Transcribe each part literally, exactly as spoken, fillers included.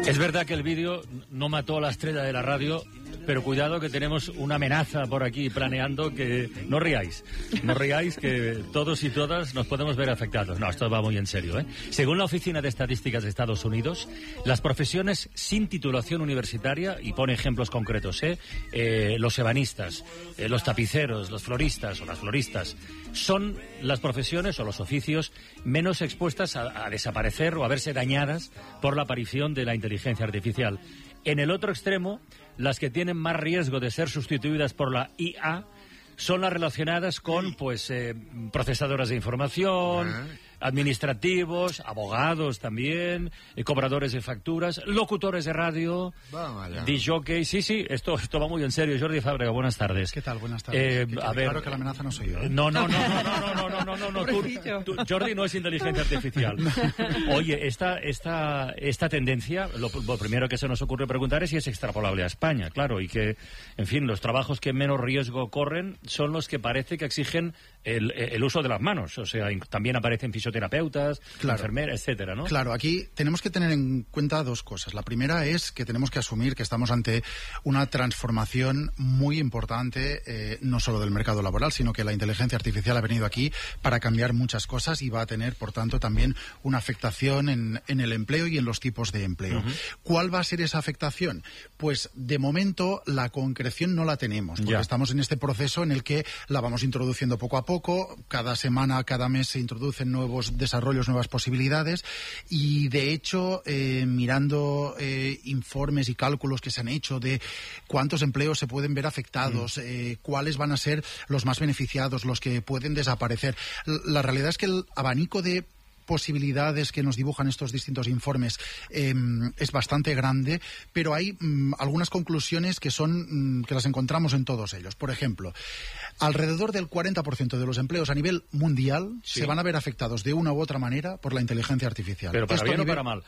Es verdad que el vídeo no mató a la estrella de la radio, pero cuidado que tenemos una amenaza por aquí planeando que... No riáis, no riáis que todos y todas nos podemos ver afectados. No, esto va muy en serio, ¿eh? Según la Oficina de Estadísticas de Estados Unidos, las profesiones sin titulación universitaria, y pone ejemplos concretos, ¿eh? Eh, los ebanistas, eh, los tapiceros, los floristas o las floristas, son las profesiones o los oficios menos expuestas a, a desaparecer o a verse dañadas por la aparición de la inteligencia artificial. En el otro extremo, las que tienen más riesgo de ser sustituidas por la I A son las relacionadas con, pues, eh, procesadoras de información, administrativos, abogados también, eh, cobradores de facturas, locutores de radio, disjockeys. Sí, sí, esto, esto va muy en serio. Jordi Fábrega, buenas tardes. ¿Qué tal? Buenas tardes. Eh, que a ver, claro que la amenaza no soy yo, ¿eh? No, no, no, no, no, no, no, no, no, no. Tú, tú, Jordi no es inteligencia artificial. Oye, esta, esta, esta tendencia, lo, lo primero que se nos ocurre preguntar es si es extrapolable a España, claro, y que, en fin, los trabajos que menos riesgo corren son los que parece que exigen el, el uso de las manos. O sea, también aparecen fisioterapeutas, claro, enfermeras, etcétera, ¿no? Claro, aquí tenemos que tener en cuenta dos cosas. La primera es que tenemos que asumir que estamos ante una transformación muy importante, eh, no solo del mercado laboral, sino que la inteligencia artificial ha venido aquí para cambiar muchas cosas y va a tener, por tanto, también una afectación en, en el empleo y en los tipos de empleo. Uh-huh. ¿Cuál va a ser esa afectación? Pues, de momento, la concreción no la tenemos, porque ya estamos en este proceso en el que la vamos introduciendo poco a poco. Cada semana, cada mes se introducen nuevos desarrollos, nuevas posibilidades, y de hecho, eh, mirando eh, informes y cálculos que se han hecho de cuántos empleos se pueden ver afectados, mm. eh, cuáles van a ser los más beneficiados, los que pueden desaparecer. La realidad es que el abanico de posibilidades que nos dibujan estos distintos informes eh, es bastante grande, pero hay mm, algunas conclusiones que son mm, que las encontramos en todos ellos. Por ejemplo, alrededor del cuarenta por ciento de los empleos a nivel mundial sí. se van a ver afectados de una u otra manera por la inteligencia artificial. Pero para esto bien nivel... o para mal.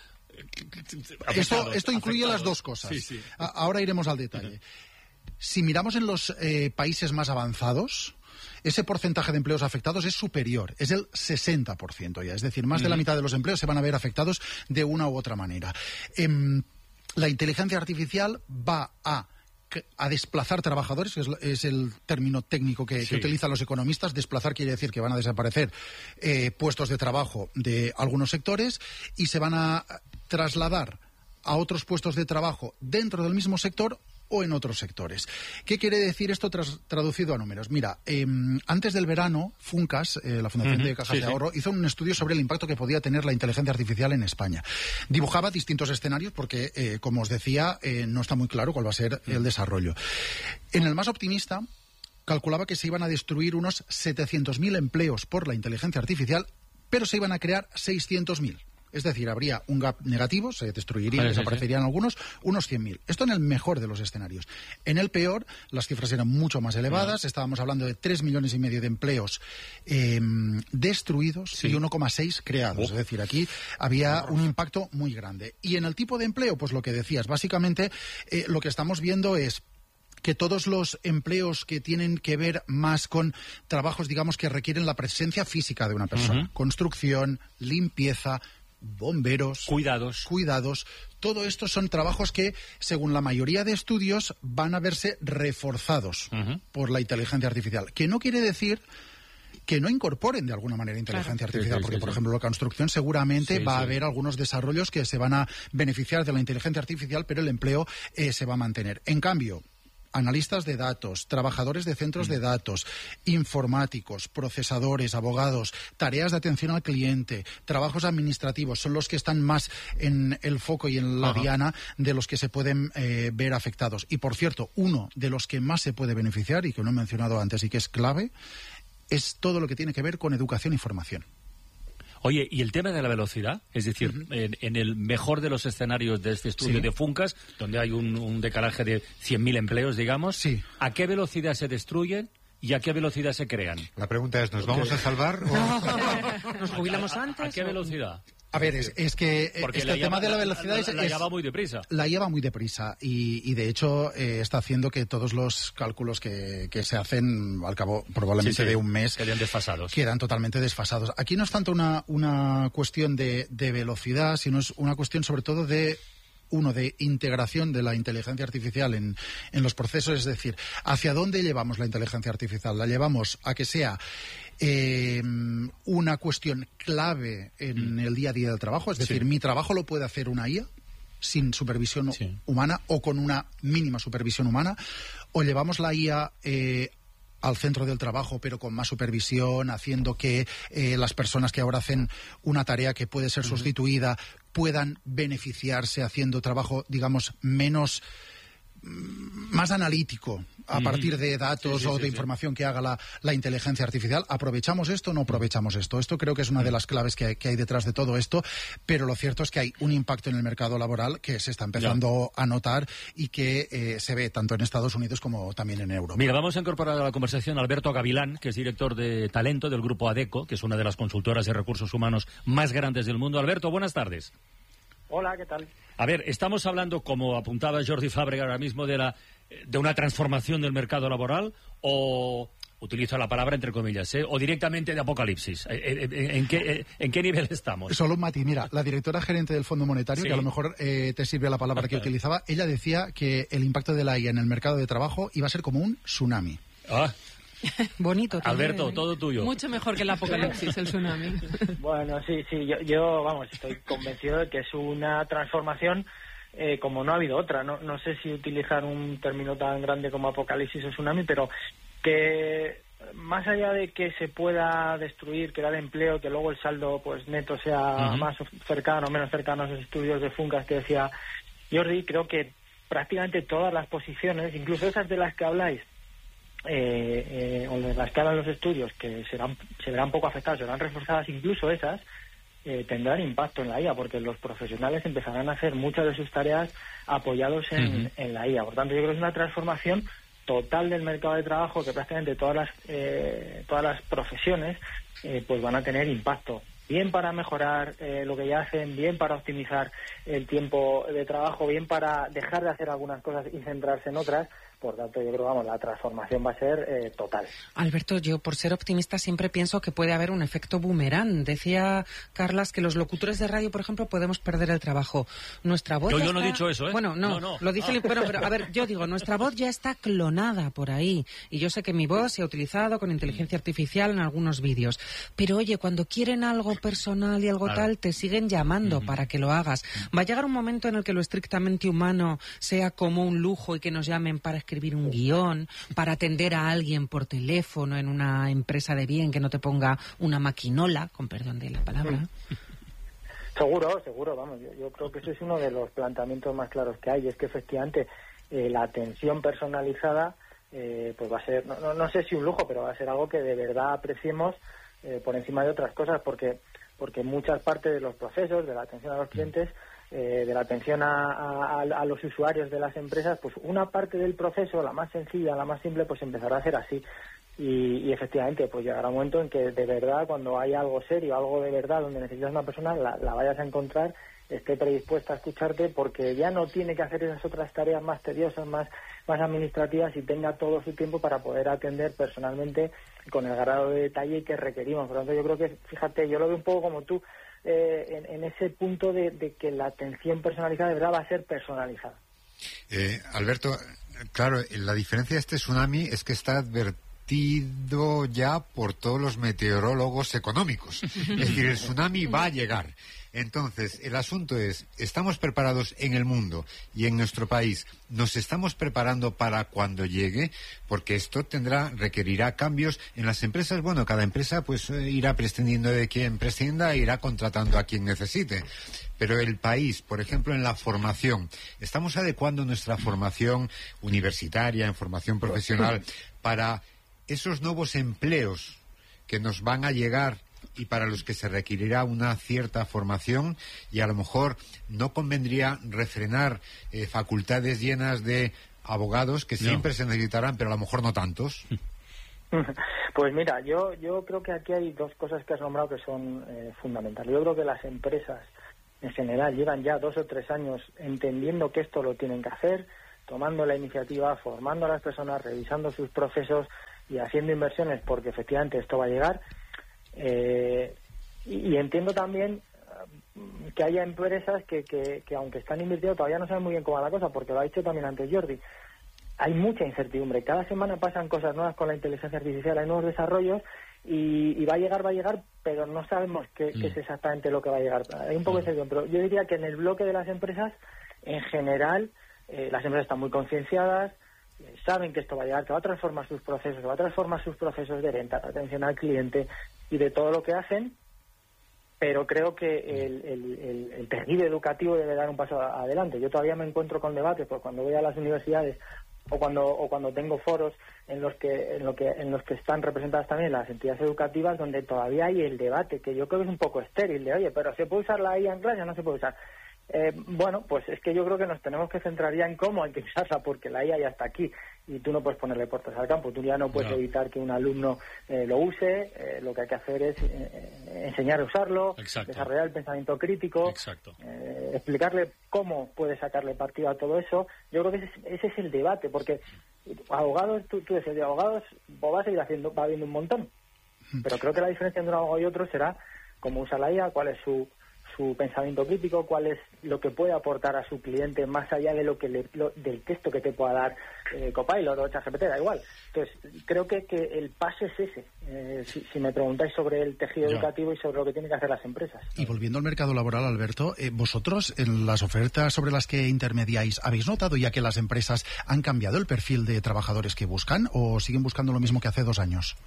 Esto, esto incluye afectados. Las dos cosas. Sí, sí. A- ahora iremos al detalle. Uh-huh. Si miramos en los eh, países más avanzados, ese porcentaje de empleos afectados es superior, es el sesenta por ciento ya. Es decir, más uh-huh. de la mitad de los empleos se van a ver afectados de una u otra manera. Eh, la inteligencia artificial va a a desplazar trabajadores, que es, es el término técnico que, sí. que utilizan los economistas. Desplazar quiere decir que van a desaparecer eh, puestos de trabajo de algunos sectores y se van a trasladar a otros puestos de trabajo dentro del mismo sector o en otros sectores. ¿Qué quiere decir esto tras, traducido a números? Mira, eh, antes del verano, Funcas, eh, la Fundación uh-huh. de Cajas sí, de Ahorro, sí. hizo un estudio sobre el impacto que podía tener la inteligencia artificial en España. Dibujaba distintos escenarios porque, eh, como os decía, eh, no está muy claro cuál va a ser uh-huh. el desarrollo. En el más optimista, calculaba que se iban a destruir unos setecientos mil empleos por la inteligencia artificial, pero se iban a crear seiscientos mil. Es decir, habría un gap negativo, se destruirían, sí, desaparecerían sí, sí. algunos, unos cien mil. Esto en el mejor de los escenarios. En el peor, las cifras eran mucho más elevadas. No. Estábamos hablando de tres millones y medio de empleos eh, destruidos sí. y uno coma seis creados. Oh. Es decir, aquí había un impacto muy grande. Y en el tipo de empleo, pues lo que decías, básicamente eh, lo que estamos viendo es que todos los empleos que tienen que ver más con trabajos, digamos, que requieren la presencia física de una persona, uh-huh. construcción, limpieza, bomberos, cuidados, cuidados, todo esto son trabajos que, según la mayoría de estudios, van a verse reforzados uh-huh. por la inteligencia artificial. Que no quiere decir que no incorporen de alguna manera inteligencia claro. artificial, sí, sí, porque, sí, por sí. ejemplo, la construcción seguramente sí, va sí. a haber algunos desarrollos que se van a beneficiar de la inteligencia artificial, pero el empleo eh, se va a mantener. En cambio, analistas de datos, trabajadores de centros mm. de datos, informáticos, procesadores, abogados, tareas de atención al cliente, trabajos administrativos, son los que están más en el foco y en la Ajá. diana de los que se pueden eh, ver afectados. Y, por cierto, uno de los que más se puede beneficiar, y que no he mencionado antes y que es clave, es todo lo que tiene que ver con educación y formación. Oye, ¿y el tema de la velocidad? Es decir, uh-huh. en, en el mejor de los escenarios de este estudio sí. de Funcas, donde hay un, un decalaje de cien mil empleos, digamos, sí. ¿a qué velocidad se destruyen y a qué velocidad se crean? La pregunta es, ¿nos vamos a salvar o nos jubilamos antes? ¿A qué velocidad? A ver, es, es que Porque este tema lleva, de la velocidad la, es, la, la es, lleva muy deprisa. La lleva muy deprisa y, y de hecho eh, está haciendo que todos los cálculos que, que se hacen al cabo probablemente sí, sí, de un mes quedan desfasados. Quedan totalmente desfasados. Aquí no es tanto una, una cuestión de, de velocidad, sino es una cuestión sobre todo de uno de integración de la inteligencia artificial en, en los procesos, es decir, ¿hacia dónde llevamos la inteligencia artificial? ¿La llevamos a que sea eh, una cuestión clave en el día a día del trabajo? Es decir, sí. mi trabajo lo puede hacer una I A sin supervisión sí. humana o con una mínima supervisión humana, o llevamos la I A eh, al centro del trabajo, pero con más supervisión, haciendo que eh, las personas que ahora hacen una tarea que puede ser sustituida puedan beneficiarse haciendo trabajo, digamos, menos más analítico a partir de datos sí, sí, o de sí, información sí. que haga la, la inteligencia artificial. ¿Aprovechamos esto o no aprovechamos esto? Esto creo que es una de las claves que hay, que hay detrás de todo esto, pero lo cierto es que hay un impacto en el mercado laboral que se está empezando ya. a notar y que eh, se ve tanto en Estados Unidos como también en Europa. Mira, vamos a incorporar a la conversación a Alberto Gavilán, que es director de talento del grupo ADECO, que es una de las consultoras de recursos humanos más grandes del mundo. Alberto, buenas tardes. Hola, ¿qué tal? A ver, estamos hablando, como apuntaba Jordi Fàbrega ahora mismo, de la de una transformación del mercado laboral, o utilizo la palabra entre comillas, ¿eh? o directamente de apocalipsis. ¿En, en, en, qué, ¿En qué nivel estamos? Solo un matiz. Mira, la directora gerente del Fondo Monetario, sí. que a lo mejor eh, te sirve la palabra que utilizaba, ella decía que el impacto de la I A en el mercado de trabajo iba a ser como un tsunami. Ah. Bonito también. Alberto, todo tuyo. Mucho mejor que el apocalipsis, el tsunami. Bueno, sí, sí, yo, yo vamos, estoy convencido de que es una transformación eh, como no ha habido otra. No, no sé si utilizar un término tan grande como apocalipsis o tsunami, pero que más allá de que se pueda destruir, crear empleo, que luego el saldo pues neto sea uh-huh. más cercano o menos cercano a esos estudios de Funcas que decía Jordi, creo que prácticamente todas las posiciones, incluso esas de las que habláis, Eh, eh, o de las que hablan los estudios, que serán se verán poco afectadas, serán reforzadas, incluso esas eh, tendrán impacto en la I A, porque los profesionales empezarán a hacer muchas de sus tareas apoyados en, uh-huh. en la I A. Por tanto, yo creo que es una transformación total del mercado de trabajo, que prácticamente todas las eh, todas las profesiones eh, pues van a tener impacto, bien para mejorar eh, lo que ya hacen, bien para optimizar el tiempo de trabajo, bien para dejar de hacer algunas cosas y centrarse en otras. Por tanto, yo creo, vamos, la transformación va a ser eh, total. Alberto, yo por ser optimista siempre pienso que puede haber un efecto boomerang. Decía Carlas que los locutores de radio, por ejemplo, podemos perder el trabajo. Nuestra voz Yo, yo está... no he dicho eso, ¿eh? Bueno, no, no, no. lo dice... Ah. Bueno, pero a ver, yo digo, nuestra voz ya está clonada por ahí. Y yo sé que mi voz se ha utilizado con inteligencia artificial en algunos vídeos. Pero oye, cuando quieren algo personal y algo claro. tal, te siguen llamando uh-huh. para que lo hagas. Va a llegar un momento en el que lo estrictamente humano sea como un lujo y que nos llamen para escribir un guión, para atender a alguien por teléfono en una empresa de bien que no te ponga una maquinola, con perdón de la palabra. Seguro, seguro, vamos, yo, yo creo que ese es uno de los planteamientos más claros que hay, y es que efectivamente eh, la atención personalizada eh, pues va a ser, no, no, no sé si un lujo, pero va a ser algo que de verdad apreciemos eh, por encima de otras cosas, porque porque muchas partes de los procesos, de la atención a los clientes, Eh, de la atención a, a, a los usuarios de las empresas, pues una parte del proceso, la más sencilla, la más simple, pues empezará a ser así. Y, y efectivamente, pues llegará un momento en que de verdad, cuando hay algo serio, algo de verdad, donde necesitas una persona, la, la vayas a encontrar, esté predispuesta a escucharte, porque ya no tiene que hacer esas otras tareas más tediosas, más, más administrativas, y tenga todo su tiempo para poder atender personalmente con el grado de detalle que requerimos. Por lo tanto, yo creo que, fíjate, yo lo veo un poco como tú, Eh, en, en ese punto de, de que la atención personalizada de verdad va a ser personalizada. Eh, Alberto, claro, la diferencia de este tsunami es que está advertido ya por todos los meteorólogos económicos. Es decir, el tsunami va a llegar. Entonces, el asunto es, ¿estamos preparados en el mundo y en nuestro país? ¿Nos estamos preparando para cuando llegue? Porque esto tendrá, requerirá cambios en las empresas. Bueno, cada empresa pues irá prescindiendo de quien prescinda e irá contratando a quien necesite. Pero el país, por ejemplo, en la formación, ¿estamos adecuando nuestra formación universitaria, en formación profesional, para esos nuevos empleos que nos van a llegar y para los que se requerirá una cierta formación? Y a lo mejor no convendría refrenar eh, facultades llenas de abogados que siempre no. se necesitarán, pero a lo mejor no tantos. Pues mira, yo yo creo que aquí hay dos cosas que has nombrado que son eh, fundamentales. Yo creo que las empresas en general llevan ya dos o tres años entendiendo que esto lo tienen que hacer, tomando la iniciativa, formando a las personas, revisando sus procesos y haciendo inversiones, porque efectivamente esto va a llegar. Eh, y, y entiendo también, que haya empresas que, que, que aunque están invirtiendo todavía no saben muy bien cómo va la cosa, porque lo ha dicho también antes Jordi. Hay mucha incertidumbre. Cada semana pasan cosas nuevas con la inteligencia artificial, hay nuevos desarrollos y, y va a llegar, va a llegar, pero no sabemos qué, mm. qué es exactamente lo que va a llegar. Hay un poco mm. de incertidumbre, pero yo diría que en el bloque de las empresas, en general, eh, las empresas están muy concienciadas, eh, saben que esto va a llegar, que va a transformar sus procesos, que va a transformar sus procesos de venta, de atención al cliente y de todo lo que hacen, pero creo que el, el, el, el tejido educativo debe dar un paso adelante. Yo todavía me encuentro con debates, porque cuando voy a las universidades o cuando o cuando tengo foros en los que en lo que en los que están representadas también las entidades educativas, donde todavía hay el debate, que yo creo que es un poco estéril, de oye, pero ¿se puede usar la I A en clase o no se puede usar? Eh, bueno, pues es que yo creo que nos tenemos que centrar ya en cómo hay que usarla, porque la I A ya está aquí y tú no puedes ponerle puertas al campo, tú ya no puedes no. evitar que un alumno eh, lo use, eh, lo que hay que hacer es eh, enseñar a usarlo, Exacto. desarrollar el pensamiento crítico, eh, explicarle cómo puede sacarle partido a todo eso. Yo creo que ese, ese es el debate, porque abogados, tú, tú decías, de abogados pues va a seguir haciendo, va habiendo un montón, pero creo que la diferencia entre un abogado y otro será cómo usa la I A, cuál es su su pensamiento crítico, cuál es lo que puede aportar a su cliente más allá de lo que le, lo, del texto que te pueda dar eh, Copilot o ChatGPT, da igual. Entonces, creo que, que el paso es ese, eh, si, si me preguntáis sobre el tejido ya. educativo y sobre lo que tienen que hacer las empresas. Y volviendo al mercado laboral, Alberto, eh, vosotros en las ofertas sobre las que intermediáis, ¿habéis notado ya que las empresas han cambiado el perfil de trabajadores que buscan o siguen buscando lo mismo que hace dos años?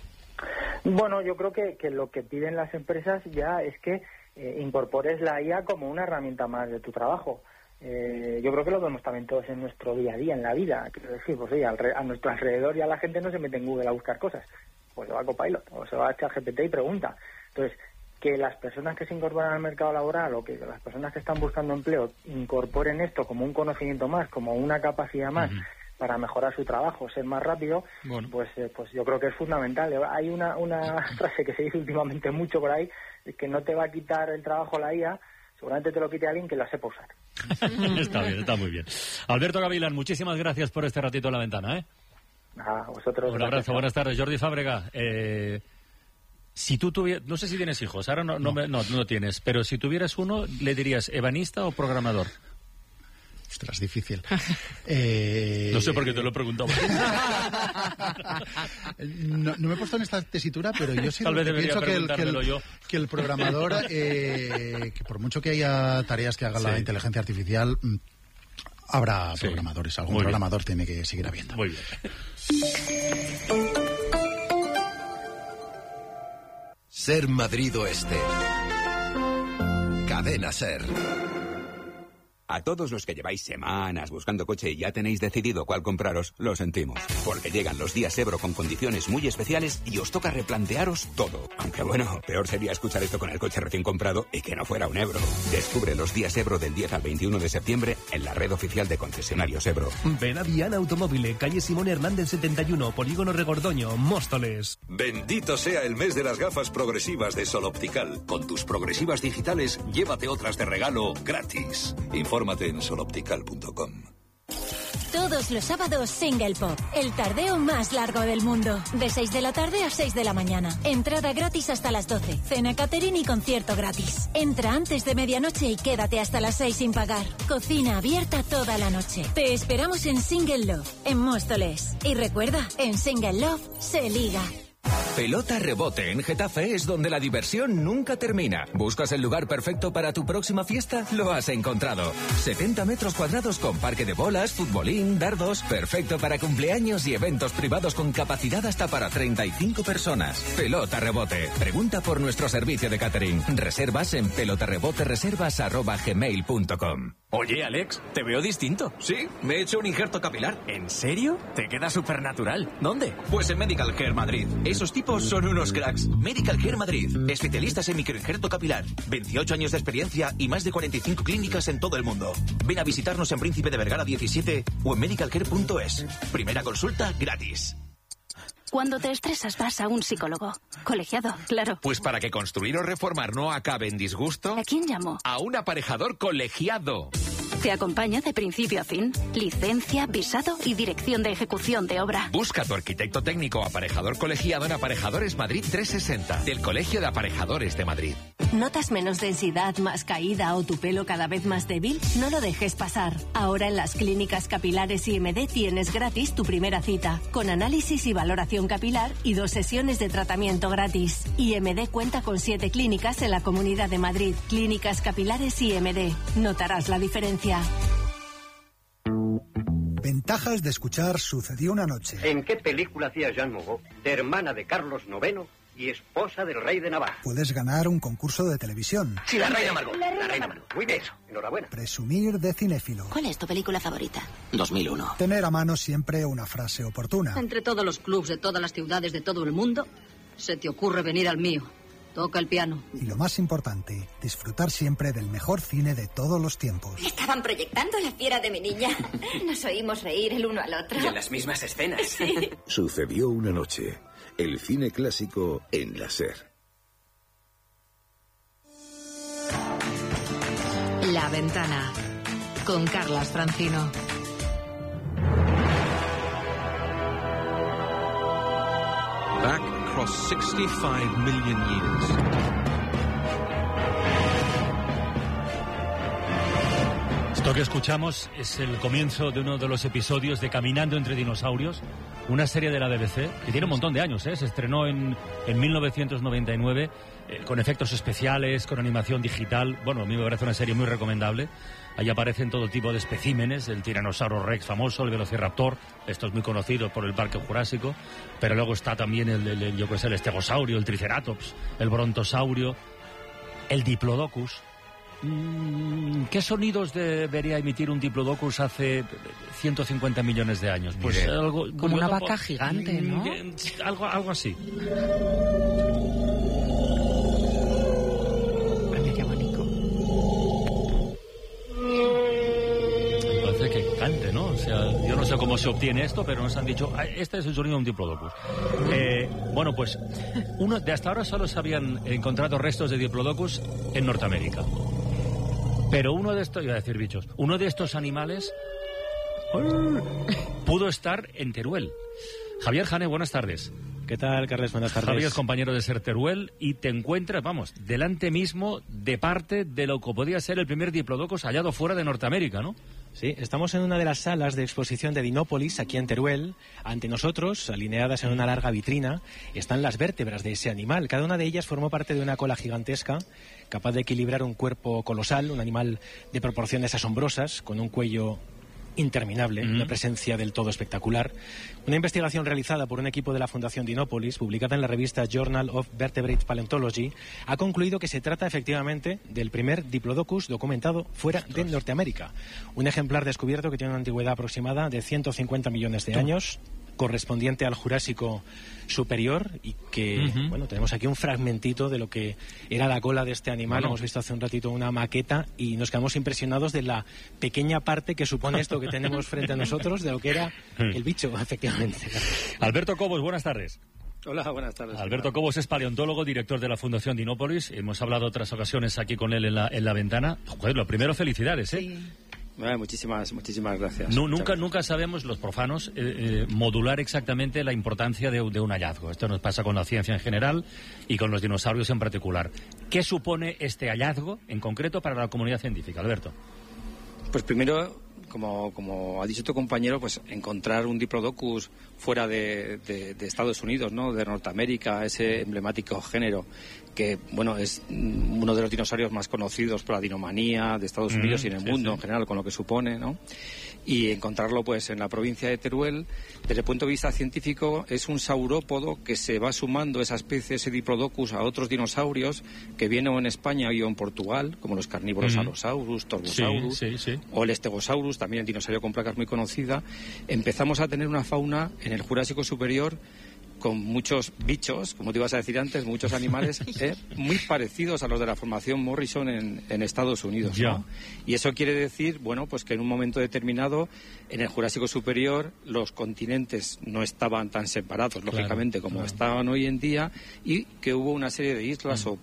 Bueno, yo creo que, que lo que piden las empresas ya es que Eh, incorpores la I A como una herramienta más de tu trabajo. Eh, yo creo que lo vemos también todos en nuestro día a día, en la vida. Quiero decir, pues oye, al re- a nuestro alrededor ya la gente no se mete en Google a buscar cosas. Pues se va a Copilot o se va a ChatGPT y pregunta. Entonces, que las personas que se incorporan al mercado laboral o que las personas que están buscando empleo incorporen esto como un conocimiento más, como una capacidad más, uh-huh. para mejorar su trabajo, ser más rápido, bueno. pues eh, pues yo creo que es fundamental. Hay una, una frase que se dice últimamente mucho por ahí, que no te va a quitar el trabajo la I A, seguramente te lo quite alguien que la sepa usar. Está bien, está muy bien. Alberto Gavilán, muchísimas gracias por este ratito en la ventana, ¿eh? Ah, vosotros. Un abrazo, buenas tardes. Jordi Fábrega, eh, si tú tuvieras, no sé si tienes hijos, ahora no, no, no. no, no tienes, pero si tuvieras uno, ¿le dirías ebanista o programador? Ostras, difícil. Eh... No sé por qué te lo he preguntado. no, no me he puesto en esta tesitura, pero yo sí Tal vez debería pienso que el, que, el, yo. que el programador, eh, que por mucho que haya tareas que haga sí. la inteligencia artificial, habrá sí. programadores. Algún Muy programador bien. tiene que seguir habiendo. Muy bien. Ser Madrid Oeste. Cadena Ser. A todos los que lleváis semanas buscando coche y ya tenéis decidido cuál compraros, lo sentimos. Porque llegan los días Ebro con condiciones muy especiales y os toca replantearos todo. Aunque bueno, peor sería escuchar esto con el coche recién comprado y que no fuera un Ebro. Descubre los días Ebro del diez al veintiuno de septiembre en la red oficial de concesionarios Ebro. Ven a Viana Automóvil, calle Simón Hernández setenta y uno, Polígono Regordoño, Móstoles. Bendito sea el mes de las gafas progresivas de Sol Optical. Con tus progresivas digitales, llévate otras de regalo gratis. Infórmate en soloptical punto com. Todos los sábados Single Pop, el tardeo más largo del mundo. De seis de la tarde a seis de la mañana. Entrada gratis hasta las doce. Cena catering y concierto gratis. Entra antes de medianoche y quédate hasta las seis sin pagar. Cocina abierta toda la noche. Te esperamos en Single Love, en Móstoles. Y recuerda, en Single Love se liga. Pelota Rebote en Getafe es donde la diversión nunca termina. ¿Buscas el lugar perfecto para tu próxima fiesta? Lo has encontrado. setenta metros cuadrados con parque de bolas, futbolín, dardos. Perfecto para cumpleaños y eventos privados con capacidad hasta para treinta y cinco personas. Pelota Rebote. Pregunta por nuestro servicio de catering. Reservas en pelotarebotereservas arroba gmail punto com. Oye, Alex, te veo distinto. Sí, me he hecho un injerto capilar. ¿En serio? Te queda súper natural. ¿Dónde? Pues en Medical Care Madrid. Esos tipos son unos cracks. Medical Care Madrid. Especialistas en microinjerto capilar. veintiocho años de experiencia y más de cuarenta y cinco clínicas en todo el mundo. Ven a visitarnos en Príncipe de Vergara diecisiete o en medicalcare punto es. Primera consulta gratis. Cuando te estresas vas a un psicólogo. Colegiado, claro. Pues para que construir o reformar no acabe en disgusto... ¿A quién llamo? A un aparejador colegiado. Te acompaña de principio a fin. Licencia, visado y dirección de ejecución de obra. Busca tu arquitecto técnico aparejador colegiado en Aparejadores Madrid trescientos sesenta, del Colegio de Aparejadores de Madrid. ¿Notas menos densidad, más caída o tu pelo cada vez más débil? No lo dejes pasar. Ahora en las clínicas capilares I M D tienes gratis tu primera cita, con análisis y valoración capilar y dos sesiones de tratamiento gratis. I M D cuenta con siete clínicas en la Comunidad de Madrid. Clínicas capilares I M D. Notarás la diferencia. Ventajas de escuchar Sucedió una noche. ¿En qué película hacía Jean Moreau, de hermana de Carlos noveno y esposa del rey de Navarra? Puedes ganar un concurso de televisión. Sí, la reina Margot. La reina, reina Margot. Muy bien. Eso. Enhorabuena. Presumir de cinéfilo. ¿Cuál es tu película favorita? dos mil uno. Tener a mano siempre una frase oportuna. Entre todos los clubs de todas las ciudades de todo el mundo, se te ocurre venir al mío. Toca el piano. Y lo más importante, disfrutar siempre del mejor cine de todos los tiempos. Estaban proyectando La fiera de mi niña. Nos oímos reír el uno al otro. Y en las mismas escenas. Sí. Sucedió una noche. El cine clásico en la SER. La Ventana, con Carlas Francino. Back across sixty-five million years. Esto que escuchamos es el comienzo de uno de los episodios de Caminando entre dinosaurios, una serie de la B B C que tiene un montón de años, ¿eh? Se estrenó en, en mil novecientos noventa y nueve eh, con efectos especiales, con animación digital. Bueno, a mí me parece una serie muy recomendable. Ahí aparecen todo tipo de especímenes, el tiranosaurio rex famoso, el velociraptor, esto es muy conocido por el Parque Jurásico, pero luego está también el, el, el yo qué sé, el estegosaurio, el triceratops, el brontosaurio, el diplodocus. ¿Qué sonidos debería emitir un diplodocus hace ciento cincuenta millones de años? Pues Mire, algo como una vaca gigante, ¿no? Algo, algo así. Qué bonito. Me parece que cante, ¿no? O sea, yo no sé cómo se obtiene esto, pero nos han dicho, este es el sonido de un diplodocus. Eh, bueno, pues uno de hasta ahora solo se habían encontrado restos de diplodocus en Norteamérica. Pero uno de estos, iba a decir bichos, uno de estos animales pudo estar en Teruel. Javier Jane, buenas tardes. ¿Qué tal, Carles? Buenas tardes. Javier es compañero de Ser Teruel y te encuentras, vamos, delante mismo de parte de lo que podía ser el primer diplodocus hallado fuera de Norteamérica, ¿no? Sí, estamos en una de las salas de exposición de Dinópolis, aquí en Teruel. Ante nosotros, alineadas en una larga vitrina, están las vértebras de ese animal. Cada una de ellas formó parte de una cola gigantesca, capaz de equilibrar un cuerpo colosal, un animal de proporciones asombrosas, con un cuello interminable, mm. una presencia del todo espectacular. Una investigación realizada por un equipo de la Fundación Dinópolis, publicada en la revista Journal of Vertebrate Paleontology, ha concluido que se trata efectivamente del primer diplodocus documentado fuera Ostras. de Norteamérica. Un ejemplar descubierto que tiene una antigüedad aproximada de ciento cincuenta millones de Tú. años, correspondiente al Jurásico superior, y que, uh-huh. bueno, tenemos aquí un fragmentito de lo que era la cola de este animal. Bueno. Hemos visto hace un ratito una maqueta y nos quedamos impresionados de la pequeña parte que supone esto que tenemos frente a nosotros, de lo que era el bicho, efectivamente. Alberto Cobos, buenas tardes. Hola, buenas tardes. Alberto Cobos es paleontólogo, director de la Fundación Dinópolis. Hemos hablado otras ocasiones aquí con él en la, en la ventana. Joder, lo primero, felicidades, ¿eh? Sí. Bueno, muchísimas, muchísimas gracias. No, nunca, nunca sabemos, los profanos, eh, eh, modular exactamente la importancia de, de un hallazgo. Esto nos pasa con la ciencia en general y con los dinosaurios en particular. ¿Qué supone este hallazgo en concreto para la comunidad científica, Alberto? Pues primero, como, como ha dicho tu compañero, pues encontrar un diplodocus fuera de, de, de Estados Unidos, ¿no? De Norteamérica, ese emblemático género que, bueno, es uno de los dinosaurios más conocidos por la dinomanía de Estados Unidos mm, y en el sí, mundo sí. en general, con lo que supone, ¿no? Y encontrarlo, pues, en la provincia de Teruel, desde el punto de vista científico, es un saurópodo que se va sumando esa especie, ese diplodocus, a otros dinosaurios que vienen en España y en Portugal, como los carnívoros mm. Allosaurus, Torvosaurus, sí, sí, sí. o el Stegosaurus, también el dinosaurio con placas muy conocida. Empezamos a tener una fauna en el Jurásico superior con muchos bichos, como te ibas a decir antes, muchos animales eh, muy parecidos a los de la formación Morrison en, en Estados Unidos, ¿no? Y eso quiere decir, bueno, pues que en un momento determinado, en el Jurásico superior, los continentes no estaban tan separados, claro, lógicamente, como claro. estaban hoy en día, y que hubo una serie de islas mm. o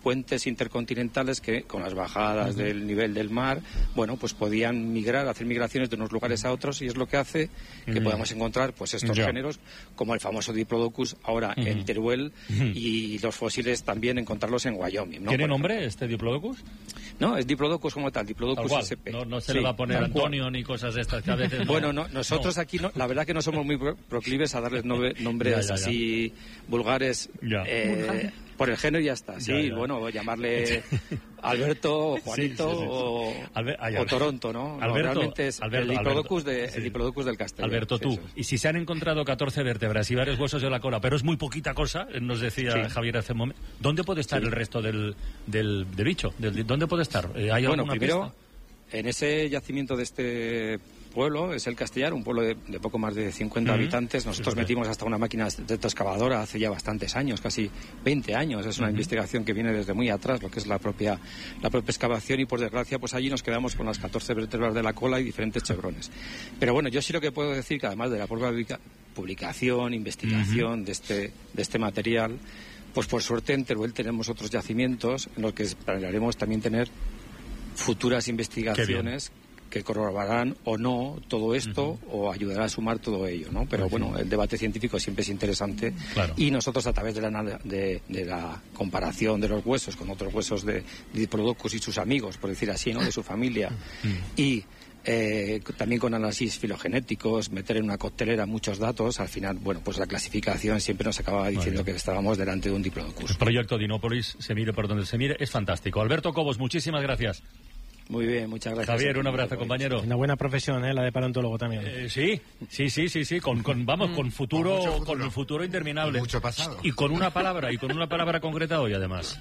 puentes intercontinentales que con las bajadas uh-huh. del nivel del mar, bueno, pues podían migrar, hacer migraciones de unos lugares a otros, y es lo que hace que uh-huh. podamos encontrar pues estos yeah. géneros, como el famoso Diplodocus ahora uh-huh. en Teruel uh-huh. y los fósiles también encontrarlos en Wyoming, ¿no? ¿Tiene nombre este Diplodocus? No, es Diplodocus como tal, Diplodocus tal S P. No, no se sí, le va a poner Antonio ni cosas de estas que a veces... Bueno, no, nosotros no. aquí, no, la verdad que no somos muy proclives a darles nombre, nombres ya, ya, ya. así vulgares... Eh, por el género y ya está. Sí, ya, ya. Bueno, llamarle Alberto, o Juanito sí, sí, sí. o, Alber, ay, o Toronto, ¿no? Alberto, no, realmente es Alberto, el Diplodocus, Alberto, de, sí. el Diplodocus del Castellón. Alberto, tú. Sí, y si se han encontrado catorce vértebras y varios huesos de la cola, pero es muy poquita cosa, nos decía sí. Javier hace un momento, ¿dónde puede estar sí. el resto del, del, del bicho? Del, ¿Dónde puede estar? ¿Hay bueno, primero, pista? En ese yacimiento de este pueblo, es el Castellar, un pueblo de, de poco más de cincuenta uh-huh. habitantes. Nosotros sí, metimos hasta una máquina de excavadora hace ya bastantes años, casi veinte años. Es una uh-huh. investigación que viene desde muy atrás, lo que es la propia la propia excavación, y por desgracia pues allí nos quedamos con las catorce vértebras de la cola y diferentes chevrones. Pero bueno, yo sí lo que puedo decir, que además de la propia publicación, investigación uh-huh. de este de este material, pues por suerte en Teruel tenemos otros yacimientos en los que esperaremos también tener futuras investigaciones que corroborarán o no todo esto uh-huh. o ayudará a sumar todo ello, ¿no? Pero uh-huh. bueno, el debate científico siempre es interesante claro. y nosotros a través de la, de, de la comparación de los huesos con otros huesos de Diplodocus y sus amigos, por decir así, ¿no? De su familia uh-huh. y eh, también con análisis filogenéticos, meter en una coctelera muchos datos, al final, bueno, pues la clasificación siempre nos acababa diciendo vale. que estábamos delante de un Diplodocus. El proyecto Dinópolis, se mire por donde se mire, es fantástico. Alberto Cobos, muchísimas gracias. Muy bien, muchas gracias. Javier, un abrazo, compañero. Una buena profesión, ¿eh? La de paleontólogo también. Eh, sí, sí, sí, sí, sí, con, con vamos, con futuro, con, futuro. con un futuro interminable. Mucho pasado. Y con una palabra, y con una palabra concreta hoy, además.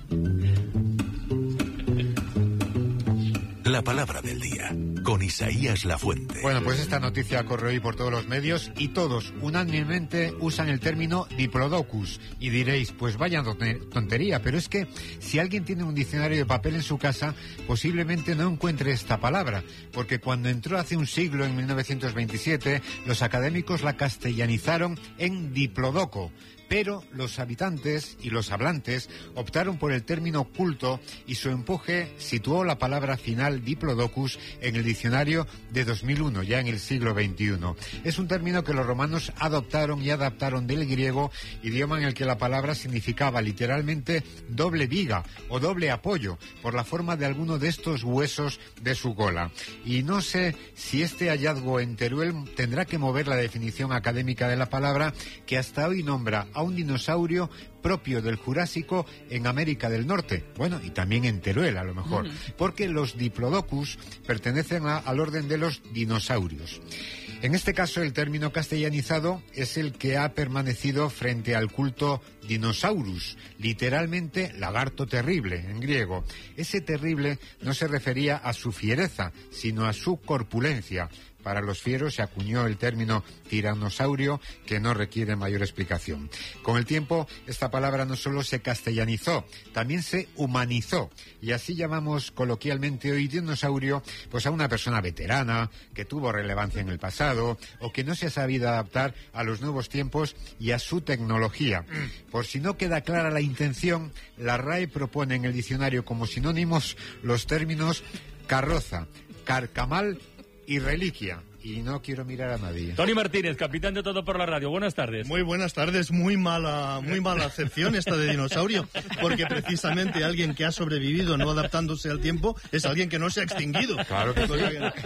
La palabra del día, con Isaías Lafuente. Bueno, pues esta noticia corre hoy por todos los medios y todos unánimemente usan el término Diplodocus. Y diréis, pues vaya tontería, pero es que si alguien tiene un diccionario de papel en su casa, posiblemente no encuentre esta palabra, porque cuando entró hace un siglo, en mil novecientos veintisiete, los académicos la castellanizaron en Diplodoco. Pero los habitantes y los hablantes optaron por el término culto y su empuje situó la palabra final Diplodocus en el diccionario de dos mil uno, ya en el siglo veintiuno. Es un término que los romanos adoptaron y adaptaron del griego, idioma en el que la palabra significaba literalmente doble viga o doble apoyo, por la forma de alguno de estos huesos de su cola. Y no sé si este hallazgo en Teruel tendrá que mover la definición académica de la palabra, que hasta hoy nombra a un dinosaurio propio del Jurásico en América del Norte, bueno, y también en Teruel a lo mejor, uh-huh. porque los Diplodocus pertenecen a, al orden de los dinosaurios. En este caso, el término castellanizado es el que ha permanecido frente al culto Dinosaurus, literalmente lagarto terrible en griego. Ese terrible no se refería a su fiereza, sino a su corpulencia. Para los fieros se acuñó el término tiranosaurio, que no requiere mayor explicación. Con el tiempo, esta palabra no solo se castellanizó, también se humanizó. Y así llamamos coloquialmente hoy dinosaurio pues a una persona veterana, que tuvo relevancia en el pasado, o que no se ha sabido adaptar a los nuevos tiempos y a su tecnología. Por si no queda clara la intención, la R A E propone en el diccionario como sinónimos los términos carroza, carcamal y reliquia. Y no quiero mirar a nadie. Tony Martínez, capitán de Todo por la Radio. Buenas tardes. Muy buenas tardes. Muy mala, muy mala acepción esta de dinosaurio, porque precisamente alguien que ha sobrevivido no adaptándose al tiempo es alguien que no se ha extinguido. Claro que sí.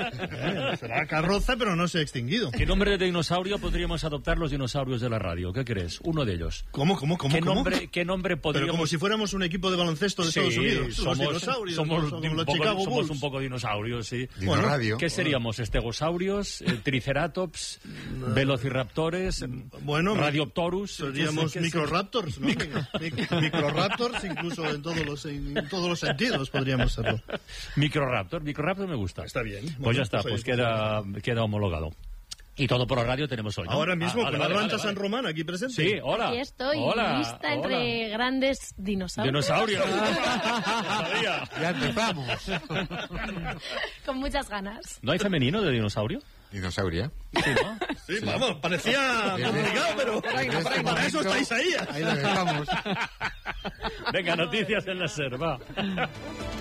Eh, será carroza, pero no se ha extinguido. ¿Qué nombre de dinosaurio podríamos adoptar los dinosaurios de la radio? ¿Qué crees? Uno de ellos. ¿Cómo, cómo, cómo? ¿Qué cómo? nombre, qué nombre podríamos...? Pero como si fuéramos un equipo de baloncesto de sí, Estados Unidos. Somos, los dinosaurios. Somos, ¿no? somos, los poco, Chicago somos Bulls. un poco dinosaurios, sí. Bueno, radio. ¿Qué seríamos? ¿Estegosaurios? Eh, ¿Triceratops? No. ¿Velociraptores? Bueno, ¿Radioptorus? Seríamos microraptors, ¿no? Microraptors, incluso en todos los en todos los sentidos podríamos serlo. Microraptor, Microraptor me gusta. Está bien. Pues bueno, ya está, pues, pues queda, queda homologado. Y Todo por la Radio tenemos hoy, ¿no? Ahora mismo, ah, vale, con vale, Atlanta vale, San vale. Román aquí presente. Sí, hola. Aquí estoy, hola, lista hola. entre grandes dinosaurios. Dinosaurios. Ya empezamos. Con muchas ganas. ¿No hay femenino de dinosaurio? Dinosauria. Sí, ¿no? Sí, sí, vamos, parecía complicado, pero para, para, para eso estáis ahí. Ahí lo dejamos. Venga, noticias en la SER, va.